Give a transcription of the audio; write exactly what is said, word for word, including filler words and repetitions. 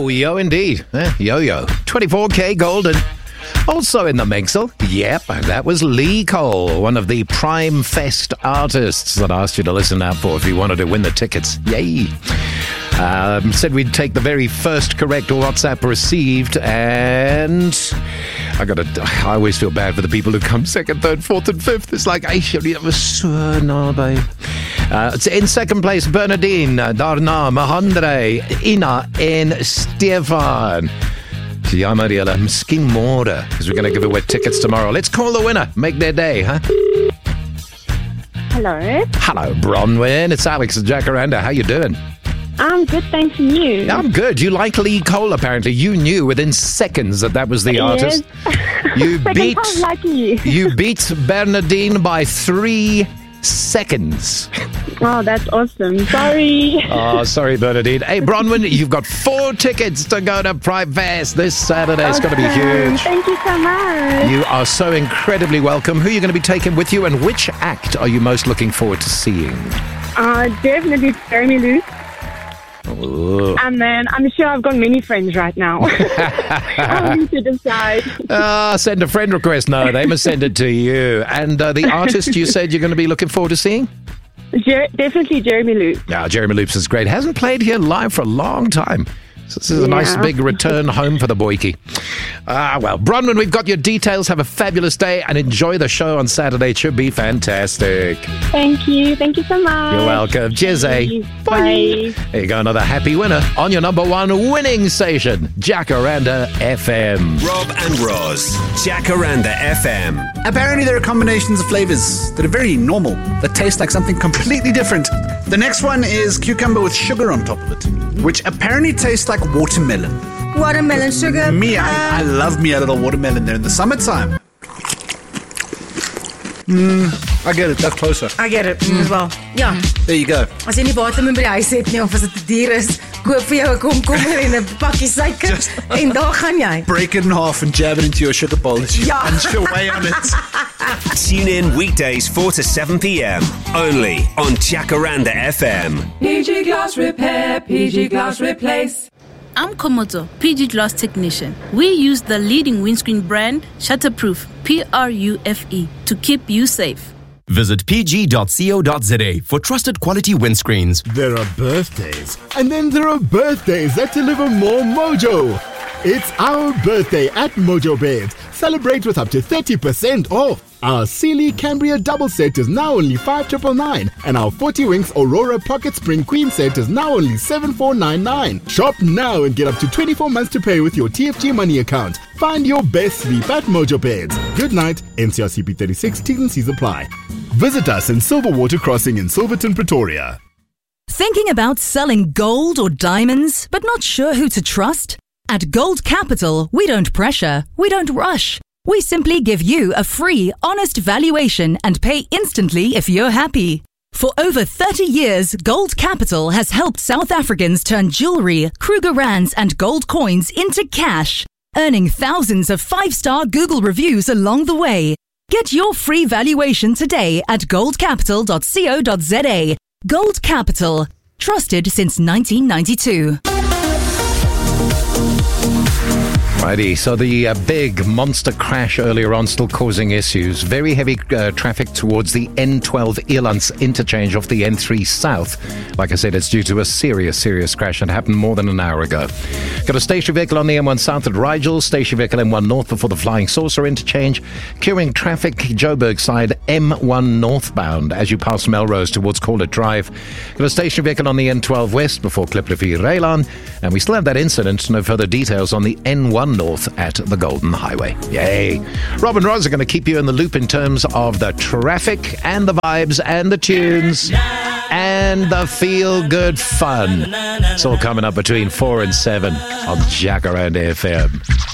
Oh, yo indeed. Eh, yo-yo. twenty-four K Golden. Also in the mixel, yep, that was Lee Cole, one of the Prime Fest artists that I asked you to listen out for if you wanted to win the tickets. Yay. Um, said we'd take the very first correct WhatsApp received, and I got to. I always feel bad for the people who come second, third, fourth, and fifth. It's like, I should have so naby. Uh, it's in second place, Bernardine, daarna Mahandre, Ina, and Stefan. Jammer julle, miskien môre, because we're going to give away tickets tomorrow. Let's call the winner. Make their day, huh? Hello. Hello, Bronwyn. It's Alex and Jacaranda. How you doing? I'm good, thanks. And you? I'm good. You like Lee Cole, apparently. You knew within seconds that that was the artist. Yes. You beat, lucky. you beat Bernardine by three seconds. Oh, that's awesome. Sorry. Oh, sorry, Bernardine. Hey, Bronwyn, you've got four tickets to go to Prime Fest this Saturday. It's awesome. going to be huge. Thank you so much. You are so incredibly welcome. Who are you going to be taking with you, and which act are you most looking forward to seeing? Uh, definitely Jeremy Lou. Oh. And then I'm sure I've got many friends right now. I need to decide. Ah, send a friend request. No, they must send it to you. And uh, the artist you said you're going to be looking forward to seeing? Jer- definitely Jeremy Lou. Yeah, Jeremy Loops is great. Hasn't played here live for a long time. So this is a Yeah. nice big return home for the boykie. Ah, well, Bronwyn, we've got your details. Have a fabulous day and enjoy the show on Saturday. It should be fantastic. Thank you. Thank you so much. You're welcome. Cheers, eh? Bye. There you go, another happy winner on your number one winning station, Jacaranda F M. Rob and Roz, Jacaranda F M. Apparently there are combinations of flavors that are very normal, that taste like something completely different. The next one is cucumber with sugar on top of it, which apparently tastes like watermelon. Watermelon sugar. Me, I, I love me a little watermelon there in the summertime. Mm, I get it, that's closer. I get it mm. as well. Ja. There you go. As jy nie watermelon by die huis het nie, of as dit te duur is, koop vir jou 'n komkommer en 'n pakkie suiker en daar gaan jy. Break it in half and jab it into your sugar bowl as you Ja. punch your way on it. Tune in weekdays four to seven p.m. only on Jacaranda F M. P G Glass Repair, P G Glass Replace. I'm Komoto, P G Glass Technician. We use the leading windscreen brand, Shutterproof, P R U F E, to keep you safe. Visit p g dot co dot z a for trusted quality windscreens. There are birthdays, and then there are birthdays that deliver more mojo. It's our birthday at Mojo Beds. Celebrate with up to thirty percent off. Our Sealy Cambria double set is now only five thousand nine hundred ninety-nine, and our forty Winks Aurora Pocket Spring Queen set is now only seven thousand four hundred ninety-nine. Shop now and get up to twenty-four months to pay with your T F G money account. Find your best sleep at Mojo Beds. Good night. N C R C P thirty-six, T's and C's apply. Visit us in Silverwater Crossing in Silverton, Pretoria. Thinking about selling gold or diamonds, but not sure who to trust? At Gold Capital, we don't pressure, we don't rush. We simply give you a free, honest valuation and pay instantly if you're happy. For over thirty years, Gold Capital has helped South Africans turn jewelry, Kruger Rands and gold coins into cash, earning thousands of five-star Google reviews along the way. Get your free valuation today at gold capital dot co dot z a. Gold Capital, trusted since nineteen ninety-two. Righty, so the uh, big monster crash earlier on still causing issues. Very heavy uh, traffic towards the N twelve Elands interchange off the N three South. Like I said, it's due to a serious, serious crash that happened more than an hour ago. Got a station vehicle on the M one South at Rigel, station vehicle M one North before the Flying Saucer interchange, queuing traffic Joburg side M one northbound as you pass Melrose towards Corlett Drive. Got a station vehicle on the N twelve West before Kliplivier Railan, and we still have that incident. No further details on the N one North at the Golden Highway. Yay! Rob and Roz are going to keep you in the loop in terms of the traffic and the vibes and the tunes and the feel-good fun. It's all coming up between four and seven on Jacaranda F M.